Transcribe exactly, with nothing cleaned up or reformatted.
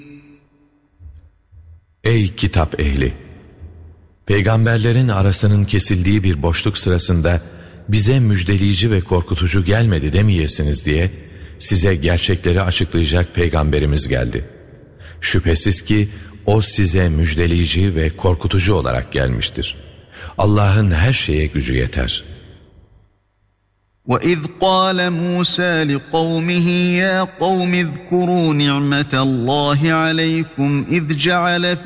Ey kitap ehli! Peygamberlerin arasının kesildiği bir boşluk sırasında bize müjdeleyici ve korkutucu gelmedi demeyesiniz diye size gerçekleri açıklayacak peygamberimiz geldi. Şüphesiz ki o size müjdeleyici ve korkutucu olarak gelmiştir. Allah'ın her şeye gücü yeter. وَإِذْ قَالَ مُوسَى لِقَوْمِهِ يَا قَوْمِ اذْكُرُوا نِعْمَةَ اللّٰهِ عَلَيْكُمْ إِذْ جَعَلَ